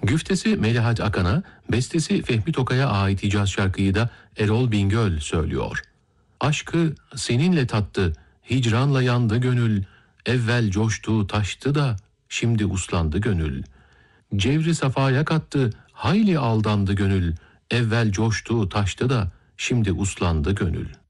Güftesi Melahat Akan'a, bestesi Fehmi Tokay'a ait icaz şarkıyı da Erol Bingöl söylüyor. Aşkı seninle tattı, hicranla yandı gönül, evvel coştu taştı da şimdi uslandı gönül. Cevri safaya kattı, hayli aldandı gönül, evvel coştu taştı da şimdi uslandı gönül.